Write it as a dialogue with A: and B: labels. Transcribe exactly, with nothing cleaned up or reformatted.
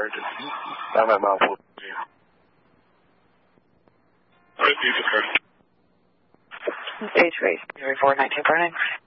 A: charges. I'm at Mount Fuji.
B: Stage race, zero four nineteen four nine.